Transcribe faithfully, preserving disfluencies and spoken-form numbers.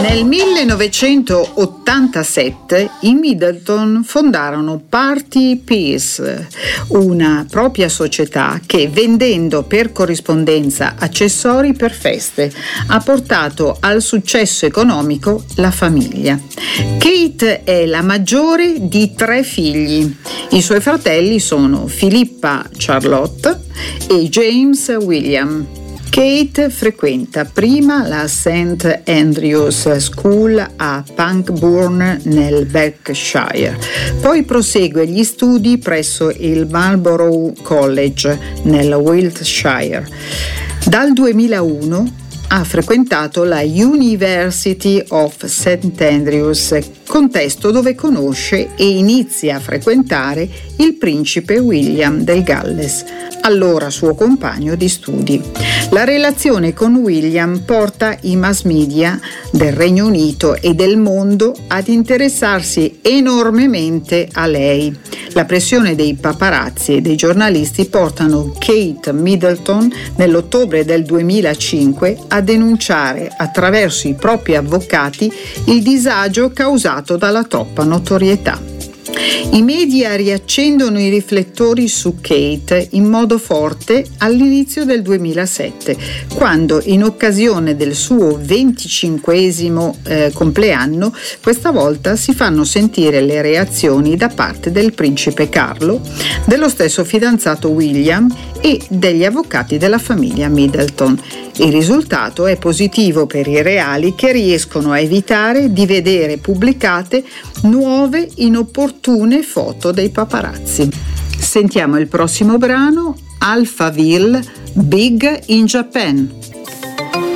Nel millenovecentottantasette i Middleton fondarono Party Peace, una propria società che, vendendo per corrispondenza accessori per feste, ha portato al successo economico la famiglia. Kate è la maggiore di tre figli. I suoi fratelli sono Filippa Charlotte e James William. Kate frequenta prima la Saint Andrews School a Pangbourne nel Berkshire, poi prosegue gli studi presso il Marlborough College nel Wiltshire. Dal duemilauno ha frequentato la University of Saint Andrews, contesto dove conosce e inizia a frequentare il principe William del Galles, allora suo compagno di studi. La relazione con William porta i mass media del Regno Unito e del mondo ad interessarsi enormemente a lei. La pressione dei paparazzi e dei giornalisti portano Kate Middleton nell'ottobre del duemilacinque a denunciare attraverso i propri avvocati il disagio causato dalla troppa notorietà. I media riaccendono i riflettori su Kate in modo forte all'inizio del duemilasette, quando, in occasione del suo venticinquesimo eh, compleanno, questa volta si fanno sentire le reazioni da parte del principe Carlo, dello stesso fidanzato William e degli avvocati della famiglia Middleton. Il risultato è positivo per i reali, che riescono a evitare di vedere pubblicate nuove inopportune foto dei paparazzi. Sentiamo il prossimo brano, Alphaville, Big in Japan.